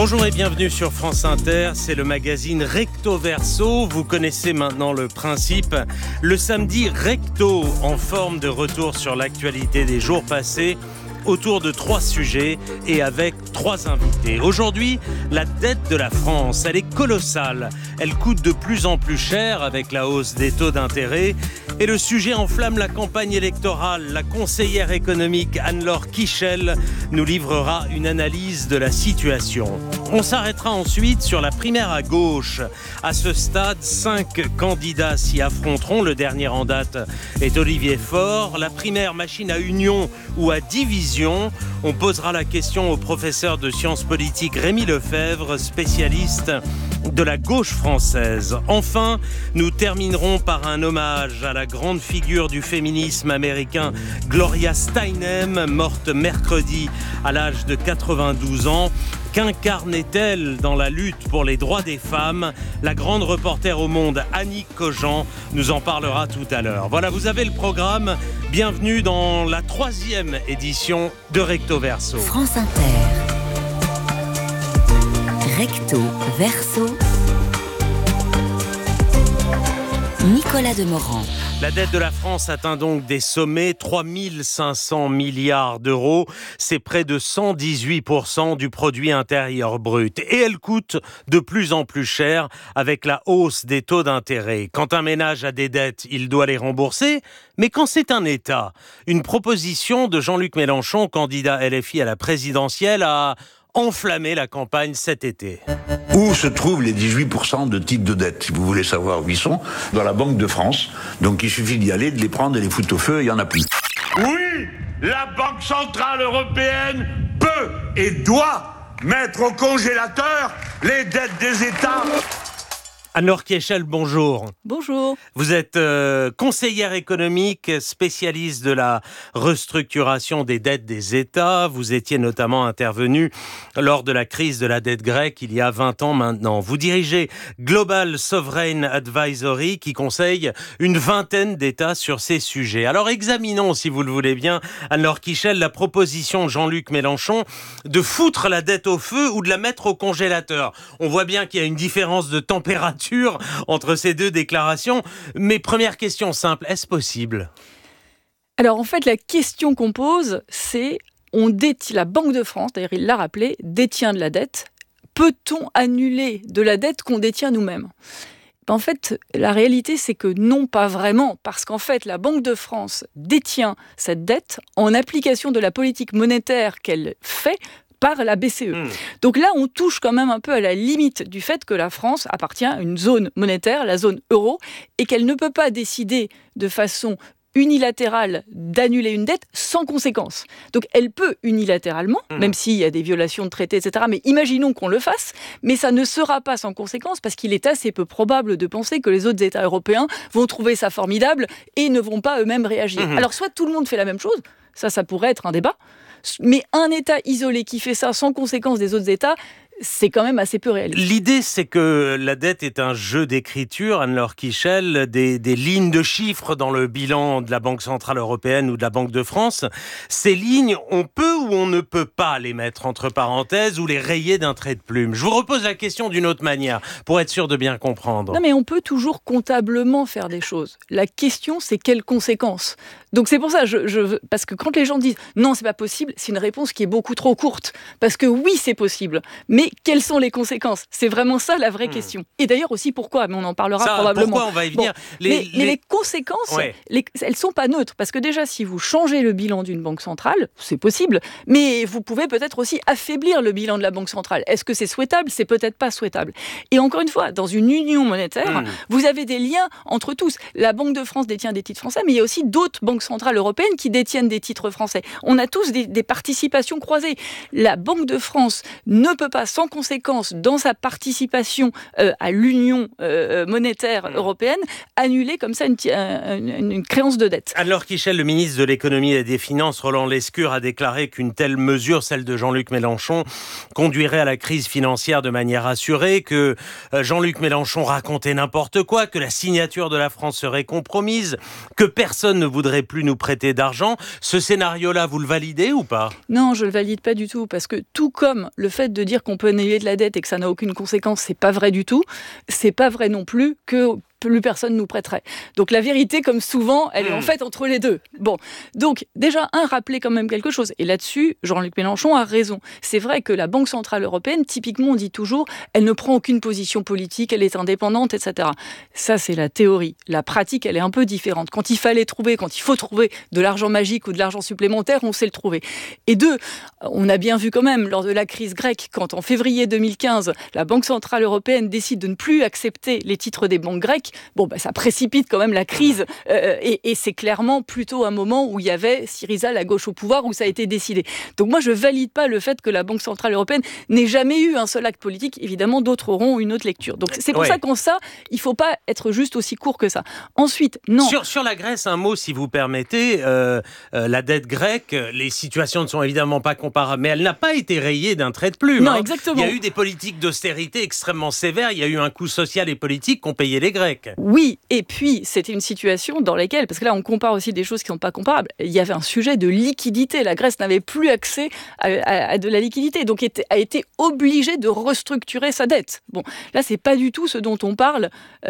Bonjour et bienvenue sur France Inter, c'est le magazine Recto Verso. Vous connaissez maintenant le principe. Le samedi Recto, en forme de retour sur l'actualité des jours passés, autour de 3 sujets et avec 3 invités. Aujourd'hui, la dette de la France, elle est colossale. Elle coûte de plus en plus cher avec la hausse des taux d'intérêt. Et le sujet enflamme la campagne électorale. La conseillère économique Anne-Laure Kiechel nous livrera une analyse de la situation. On s'arrêtera ensuite sur la primaire à gauche. À ce stade, 5 candidats s'y affronteront. Le dernier en date est Olivier Faure. La primaire machine à union ou à division. On posera la question au professeur de sciences politiques Rémi Lefebvre, spécialiste de la gauche française. Enfin, nous terminerons par un hommage à la grande figure du féminisme américain, Gloria Steinem, morte mercredi à l'âge de 92 ans. Qu'incarnait-elle dans la lutte pour les droits des femmes ? La grande reporter au Monde, Annick Cogent, nous en parlera tout à l'heure. Voilà, vous avez le programme. Bienvenue dans la 3e édition de Recto Verso. France Inter. Recto Verso. Nicolas Demorand. La dette de la France atteint donc des sommets, 3 500 milliards d'euros. C'est près de 118% du produit intérieur brut. Et elle coûte de plus en plus cher avec la hausse des taux d'intérêt. Quand un ménage a des dettes, il doit les rembourser. Mais quand c'est un État, une proposition de Jean-Luc Mélenchon, candidat LFI à la présidentielle, a enflammé la campagne cet été. Où se trouvent les 18% de titres de dette ? Si vous voulez savoir où ils sont, dans la Banque de France. Donc il suffit d'y aller, de les prendre et les foutre au feu, il n'y en a plus. Oui, la Banque Centrale Européenne peut et doit mettre au congélateur les dettes des États. Anne-Laure Kiechel, bonjour. Bonjour. Vous êtes conseillère économique, spécialiste de la restructuration des dettes des États. Vous étiez notamment intervenue lors de la crise de la dette grecque il y a 20 ans maintenant. Vous dirigez Global Sovereign Advisory qui conseille une vingtaine d'États sur ces sujets. Alors examinons, si vous le voulez bien, Anne-Laure Kiechel, la proposition de Jean-Luc Mélenchon de foutre la dette au feu ou de la mettre au congélateur. On voit bien qu'il y a une différence de température entre ces deux déclarations. Mais première question simple, est-ce possible ? Alors en fait, la question qu'on pose, c'est la Banque de France, d'ailleurs il l'a rappelé, détient de la dette. Peut-on annuler de la dette qu'on détient nous-mêmes ? En fait, la réalité, c'est que non, pas vraiment, parce qu'en fait, la Banque de France détient cette dette en application de la politique monétaire qu'elle fait par la BCE. Donc là, on touche quand même un peu à la limite du fait que la France appartient à une zone monétaire, la zone euro, et qu'elle ne peut pas décider de façon unilatérale d'annuler une dette sans conséquence. Donc elle peut unilatéralement, même s'il y a des violations de traités, etc., mais imaginons qu'on le fasse, mais ça ne sera pas sans conséquence parce qu'il est assez peu probable de penser que les autres États européens vont trouver ça formidable et ne vont pas eux-mêmes réagir. Alors soit tout le monde fait la même chose, ça pourrait être un débat, mais un État isolé qui fait ça sans conséquence des autres États, c'est quand même assez peu réaliste. L'idée, c'est que la dette est un jeu d'écriture, Anne-Laure Kiechel, des lignes de chiffres dans le bilan de la Banque Centrale Européenne ou de la Banque de France. Ces lignes, on peut ou on ne peut pas les mettre entre parenthèses ou les rayer d'un trait de plume. Je vous repose la question d'une autre manière, pour être sûr de bien comprendre. Non, mais on peut toujours comptablement faire des choses. La question, c'est quelles conséquences ? Donc c'est pour ça, parce que quand les gens disent « non, c'est pas possible », c'est une réponse qui est beaucoup trop courte. Parce que oui, c'est possible, mais quelles sont les conséquences ? C'est vraiment ça la vraie question. Et d'ailleurs aussi pourquoi, mais on en parlera probablement. Pourquoi on va y venir. Mais les conséquences, elles sont pas neutres. Parce que déjà, si vous changez le bilan d'une banque centrale, c'est possible, mais vous pouvez peut-être aussi affaiblir le bilan de la banque centrale. Est-ce que c'est souhaitable ? C'est peut-être pas souhaitable. Et encore une fois, dans une union monétaire, vous avez des liens entre tous. La Banque de France détient des titres français, mais il y a aussi d'autres banques centrales européennes qui détiennent des titres français. On a tous des participations croisées. La Banque de France ne peut pas, sans conséquence, dans sa participation à l'union monétaire européenne, annuler comme ça une créance de dette. Anne-Laure Kiechel, le ministre de l'économie et des finances, Roland Lescure, a déclaré qu'une telle mesure, celle de Jean-Luc Mélenchon, conduirait à la crise financière de manière assurée, que Jean-Luc Mélenchon racontait n'importe quoi, que la signature de la France serait compromise, que personne ne voudrait plus nous prêter d'argent. Ce scénario-là, vous le validez ou pas ? Non, je le valide pas du tout, parce que tout comme le fait de dire qu'on peut annuler de la dette et que ça n'a aucune conséquence, c'est pas vrai du tout. C'est pas vrai non plus que plus personne nous prêterait. Donc la vérité, comme souvent, elle est en fait entre les deux. Bon, donc déjà, rappeler quand même quelque chose. Et là-dessus, Jean-Luc Mélenchon a raison. C'est vrai que la Banque Centrale Européenne, typiquement, on dit toujours, elle ne prend aucune position politique, elle est indépendante, etc. Ça, c'est la théorie. La pratique, elle est un peu différente. Quand il faut trouver de l'argent magique ou de l'argent supplémentaire, on sait le trouver. Et deux, on a bien vu quand même, lors de la crise grecque, quand en février 2015, la Banque Centrale Européenne décide de ne plus accepter les titres des banques grecques, ça précipite quand même la crise et c'est clairement plutôt un moment où il y avait Syriza, la gauche au pouvoir, où ça a été décidé. Donc moi, je valide pas le fait que la Banque Centrale Européenne n'ait jamais eu un seul acte politique. Évidemment, d'autres auront une autre lecture. Donc c'est pour ça qu'en ça, il faut pas être juste aussi court que ça. Ensuite, non. Sur la Grèce, un mot, si vous permettez. La dette grecque, les situations ne sont évidemment pas comparables, mais elle n'a pas été rayée d'un trait de plume. Non, exactement. Il y a eu des politiques d'austérité extrêmement sévères. Il y a eu un coût social et politique qu'ont payé les Grecs. Oui, et puis c'était une situation dans laquelle, parce que là on compare aussi des choses qui ne sont pas comparables, il y avait un sujet de liquidité. La Grèce n'avait plus accès à de la liquidité, donc a été obligée de restructurer sa dette. Bon, là c'est pas du tout ce dont on parle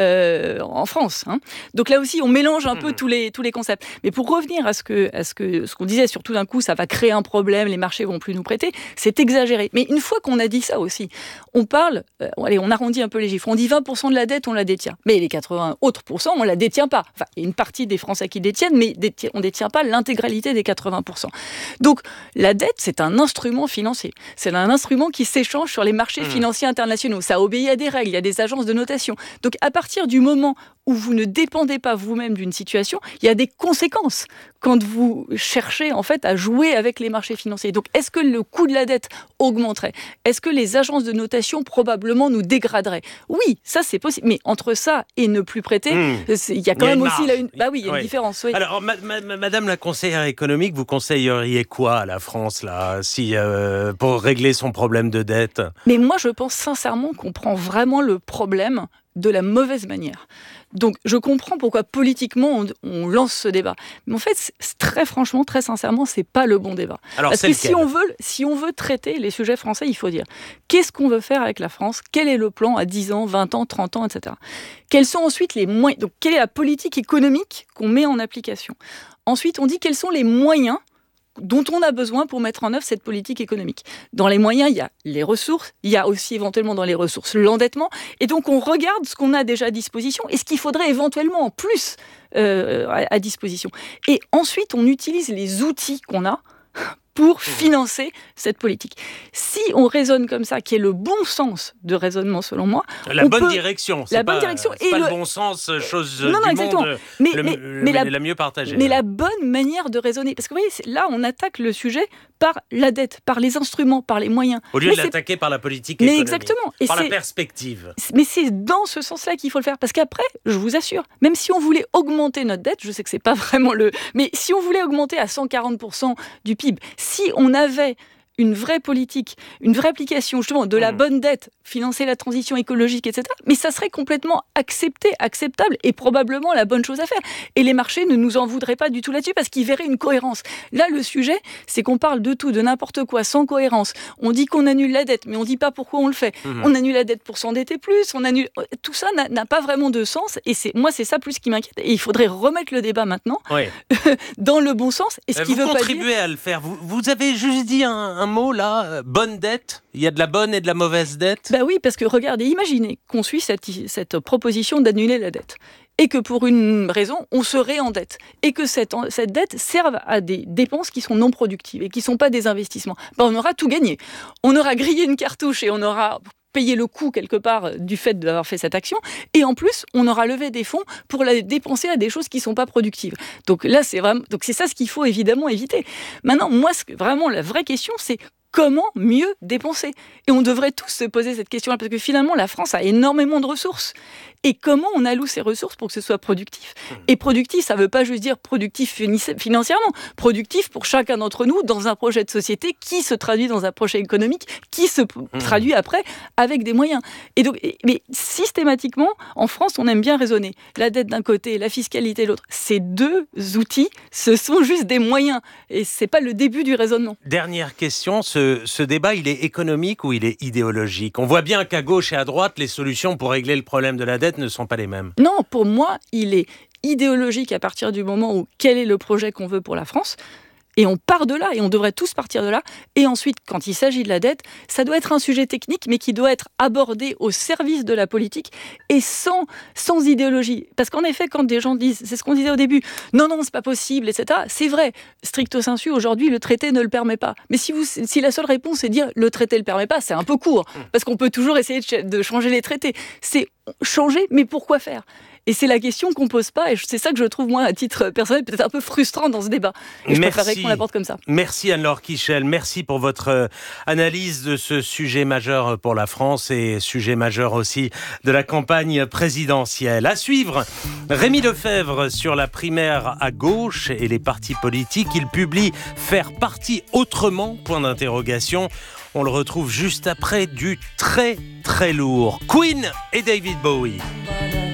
en France. Donc là aussi on mélange un peu tous les concepts. Mais pour revenir à ce qu'on disait, surtout d'un coup ça va créer un problème, les marchés vont plus nous prêter, c'est exagéré. Mais une fois qu'on a dit ça aussi, on parle, on arrondit un peu les chiffres, on dit 20% de la dette on la détient, mais les 80 autres pourcents, on ne la détient pas. Enfin, il y a une partie des Français qui détiennent, mais on ne détient pas l'intégralité des 80%. Donc, la dette, c'est un instrument financier. C'est un instrument qui s'échange sur les marchés financiers internationaux. Ça obéit à des règles, il y a des agences de notation. Donc, à partir du moment où vous ne dépendez pas vous-même d'une situation, il y a des conséquences quand vous cherchez en fait à jouer avec les marchés financiers. Donc, est-ce que le coût de la dette augmenterait ? Est-ce que les agences de notation probablement nous dégraderaient ? Oui, ça c'est possible. Mais entre ça et ne plus prêter, il y a quand même aussi une différence. Oui. Alors, Madame la conseillère économique, vous conseilleriez quoi à la France là, pour régler son problème de dette ? Mais moi, je pense sincèrement qu'on prend vraiment le problème de la mauvaise manière. Donc, je comprends pourquoi politiquement on lance ce débat. Mais en fait, très franchement, très sincèrement, c'est pas le bon débat. Alors, parce que si on veut traiter les sujets français, il faut dire qu'est-ce qu'on veut faire avec la France ? Quel est le plan à 10 ans, 20 ans, 30 ans, etc. Quels sont ensuite les moyens ? Donc, quelle est la politique économique qu'on met en application ? Ensuite, on dit quels sont les moyens dont on a besoin pour mettre en œuvre cette politique économique. Dans les moyens, il y a les ressources, il y a aussi éventuellement dans les ressources l'endettement, et donc on regarde ce qu'on a déjà à disposition et ce qu'il faudrait éventuellement en plus à disposition. Et ensuite, on utilise les outils qu'on a pour financer cette politique. Si on raisonne comme ça, qui est le bon sens de raisonnement selon moi... La bonne direction. La bonne direction. C'est pas le bon sens, chose non, du exactement. monde Mais la mieux partagée. Mais la bonne manière de raisonner. Parce que vous voyez, là, on attaque le sujet par la dette, par les instruments, par les moyens. Au lieu de l'attaquer par la politique économique. Exactement. Par la perspective. Mais c'est dans ce sens-là qu'il faut le faire. Parce qu'après, je vous assure, même si on voulait augmenter notre dette, je sais que c'est pas vraiment mais si on voulait augmenter à 140% du PIB, si on avait une vraie politique, une vraie application justement de la bonne dette, financer la transition écologique, etc. Mais ça serait complètement acceptable et probablement la bonne chose à faire. Et les marchés ne nous en voudraient pas du tout là-dessus parce qu'ils verraient une cohérence. Là, le sujet, c'est qu'on parle de tout, de n'importe quoi, sans cohérence. On dit qu'on annule la dette, mais on ne dit pas pourquoi on le fait. On annule la dette pour s'endetter plus, tout ça n'a pas vraiment de sens. Et c'est ça plus qui m'inquiète. Et il faudrait remettre le débat maintenant dans le bon sens. Et ce qui veut pas dire... Vous contribuez à le faire. Vous avez juste dit un mot là, bonne dette. Il y a de la bonne et de la mauvaise dette. Bah oui, parce que regardez, imaginez qu'on suit cette proposition d'annuler la dette et que pour une raison, on se réendette et que cette dette serve à des dépenses qui sont non productives et qui ne sont pas des investissements. On aura tout gagné. On aura grillé une cartouche et on aura payer le coût quelque part du fait d'avoir fait cette action, et en plus on aura levé des fonds pour la dépenser à des choses qui ne sont pas productives. Donc là c'est ça ce qu'il faut évidemment éviter. Maintenant moi vraiment la vraie question c'est comment mieux dépenser. Et on devrait tous se poser cette question-là, parce que finalement, la France a énormément de ressources. Et comment on alloue ces ressources pour que ce soit productif ? Et productif, ça ne veut pas juste dire productif financièrement, productif pour chacun d'entre nous dans un projet de société qui se traduit dans un projet économique, qui se traduit après avec des moyens. Et donc, mais systématiquement, en France, on aime bien raisonner. La dette d'un côté, la fiscalité de l'autre. Ces deux outils, ce sont juste des moyens. Et ce n'est pas le début du raisonnement. Dernière question, ce débat, il est économique ou il est idéologique ? On voit bien qu'à gauche et à droite, les solutions pour régler le problème de la dette ne sont pas les mêmes. Non, pour moi, il est idéologique à partir du moment où quel est le projet qu'on veut pour la France. Et on part de là, et on devrait tous partir de là. Et ensuite, quand il s'agit de la dette, ça doit être un sujet technique, mais qui doit être abordé au service de la politique et sans idéologie. Parce qu'en effet, quand des gens disent, c'est ce qu'on disait au début, non, c'est pas possible, etc. C'est vrai, stricto sensu, aujourd'hui, le traité ne le permet pas. Mais si la seule réponse est de dire, le traité ne le permet pas, c'est un peu court. Parce qu'on peut toujours essayer de changer les traités. C'est changer, mais pourquoi faire ? Et c'est la question qu'on ne pose pas, et c'est ça que je trouve, moi, à titre personnel, peut-être un peu frustrant dans ce débat. Et je préférerais qu'on l'aborde comme ça. Merci Anne-Laure Kiechel, merci pour votre analyse de ce sujet majeur pour la France et sujet majeur aussi de la campagne présidentielle. À suivre, Rémi Lefebvre sur la primaire à gauche et les partis politiques. Il publie « Faire parti autrement ?» On le retrouve juste après du très très lourd. Queen et David Bowie.